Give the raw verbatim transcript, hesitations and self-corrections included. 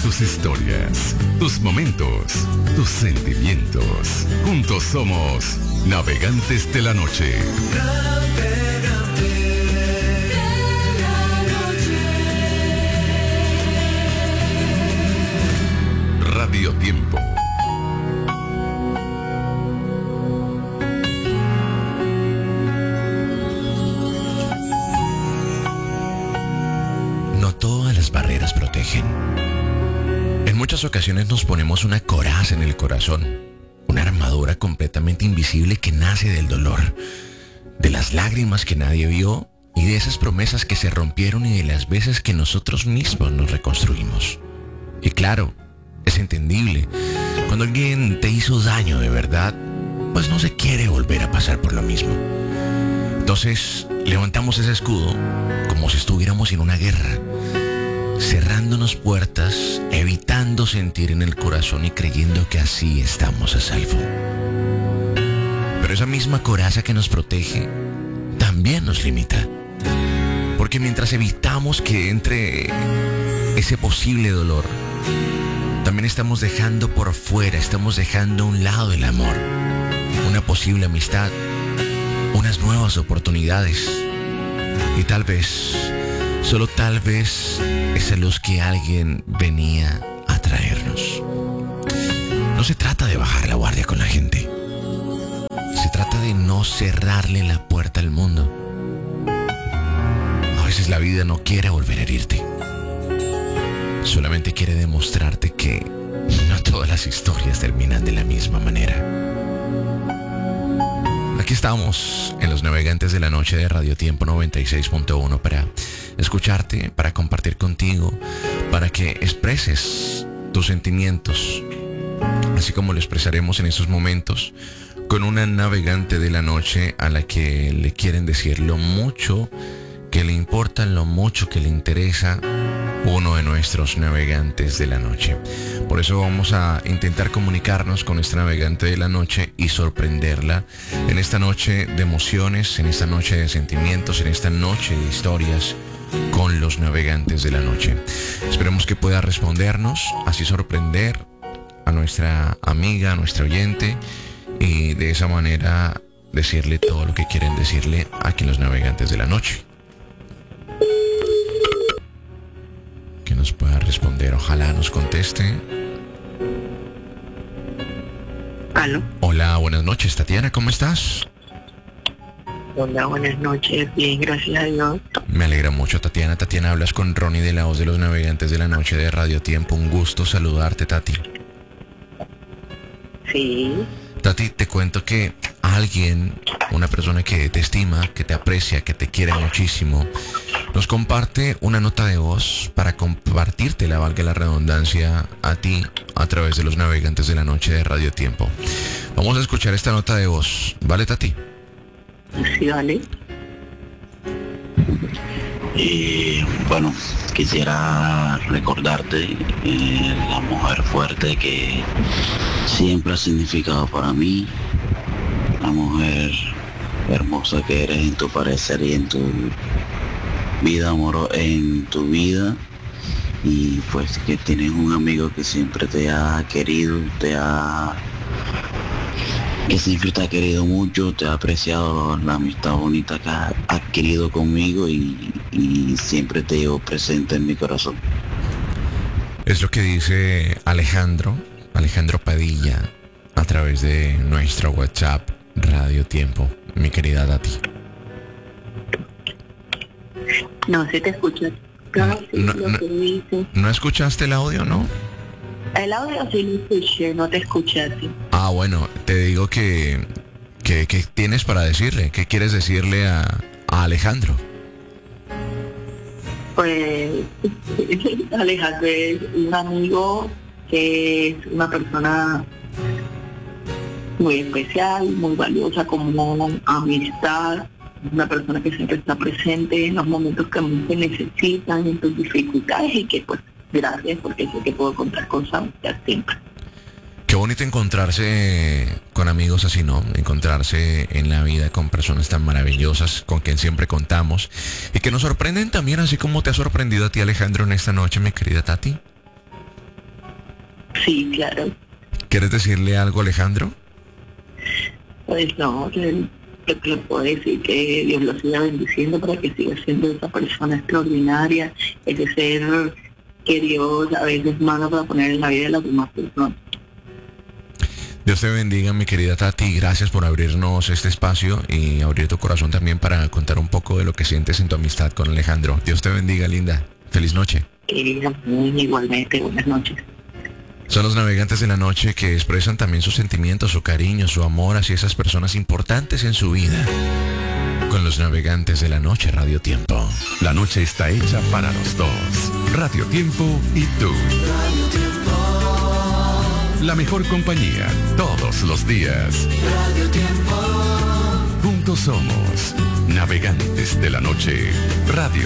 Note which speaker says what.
Speaker 1: tus historias, tus momentos, tus sentimientos. Juntos somos Navegantes de la Noche. Radio Tiempo.
Speaker 2: No todas las barreras protegen. En muchas ocasiones nos ponemos una coraza en el corazón, una armadura completamente invisible que nace del dolor, de las lágrimas que nadie vio y de esas promesas que se rompieron y de las veces que nosotros mismos nos reconstruimos. Y claro, es entendible. Cuando alguien te hizo daño de verdad, pues no se quiere volver a pasar por lo mismo. Entonces, levantamos ese escudo como si estuviéramos en una guerra, cerrándonos puertas, evitando sentir en el corazón y creyendo que así estamos a salvo. Pero esa misma coraza que nos protege también nos limita. Porque mientras evitamos que entre ese posible dolor, también estamos dejando por fuera, estamos dejando a un lado el amor, una posible amistad, unas nuevas oportunidades. Y tal vez, solo tal vez, esa luz que alguien venía a traernos. No se trata de bajar la guardia con la gente. Se trata de no cerrarle la puerta al mundo. A veces la vida no quiere volver a herirte. Solamente quiere demostrarte que no todas las historias terminan de la misma manera. Aquí estamos en los Navegantes de la Noche de Radio Tiempo noventa y seis punto uno para escucharte, para compartir contigo, para que expreses tus sentimientos, así como lo expresaremos en esos momentos con una navegante de la noche a la que le quieren decir lo mucho que le importa, lo mucho que le interesa uno de nuestros navegantes de la noche. Por eso vamos a intentar comunicarnos con esta navegante de la noche y sorprenderla en esta noche de emociones, en esta noche de sentimientos, en esta noche de historias con los navegantes de la noche. Esperemos que pueda respondernos, así sorprender a nuestra amiga, a nuestra oyente, y de esa manera decirle todo lo que quieren decirle aquí en los navegantes de la noche. Que nos pueda responder, ojalá nos conteste.
Speaker 3: ¿Aló?
Speaker 2: Hola, buenas noches, Tatiana, ¿cómo estás?
Speaker 3: Hola, buenas noches, bien, gracias a Dios.
Speaker 2: Me alegra mucho, Tatiana. Tatiana, hablas con Ronnie de la voz de los navegantes de la noche de Radio Tiempo. Un gusto saludarte, Tati.
Speaker 3: Sí.
Speaker 2: Tati, te cuento que alguien, una persona que te estima, que te aprecia, que te quiere muchísimo, nos comparte una nota de voz para compartirte, la valga la redundancia, a ti a través de los navegantes de la noche de Radio Tiempo. Vamos a escuchar esta nota de voz, ¿vale, Tati?
Speaker 3: Sí, vale.
Speaker 4: Y bueno, quisiera recordarte eh, la mujer fuerte que siempre ha significado para mí, la mujer hermosa que eres en tu parecer y en tu vida, amor, en tu vida, y pues que tienes un amigo que siempre te ha querido, te ha que siempre te ha querido mucho, te ha apreciado la amistad bonita que has adquirido conmigo y, y siempre te llevo presente en mi corazón.
Speaker 2: Es lo que dice Alejandro, Alejandro Padilla, a través de nuestro WhatsApp Radio Tiempo, mi querida Tati.
Speaker 3: No, se te escucha casi
Speaker 2: No,
Speaker 3: lo
Speaker 2: no,
Speaker 3: que dices.
Speaker 2: ¿No escuchaste el audio, no?
Speaker 3: El audio sí lo escuché, no te escuchaste.
Speaker 2: Ah, bueno, te digo que, que, que tienes para decirle, ¿qué quieres decirle a, a Alejandro?
Speaker 3: Pues Alejandro es un amigo que es una persona muy especial, muy valiosa como amistad, una persona que siempre está presente en los momentos que más se necesitan, en tus dificultades, y que pues gracias, porque sé que puedo contar con su amistad siempre.
Speaker 2: Qué bonito encontrarse con amigos así, ¿no? Encontrarse en la vida con personas tan maravillosas con quien siempre contamos y que nos sorprenden también, así como te ha sorprendido a ti, Alejandro, en esta noche, mi querida Tati.
Speaker 3: Sí, claro.
Speaker 2: ¿Quieres decirle algo, Alejandro?
Speaker 3: Pues no, le- lo que le puedo decir que Dios lo siga bendiciendo para que siga siendo esa persona extraordinaria, ese ser que Dios a veces manda para poner en la vida de las demás personas.
Speaker 2: Dios te bendiga, mi querida Tati. Gracias por abrirnos este espacio y abrir tu corazón también para contar un poco de lo que sientes en tu amistad con Alejandro. Dios te bendiga, linda. Feliz noche.
Speaker 3: Que igualmente, buenas noches.
Speaker 2: Son los navegantes de la noche que expresan también sus sentimientos, su cariño, su amor hacia esas personas importantes en su vida. Con los navegantes de la noche, Radio Tiempo.
Speaker 1: La noche está hecha para los dos. Radio Tiempo y tú. La mejor compañía todos los días. Juntos somos navegantes de la noche. Radio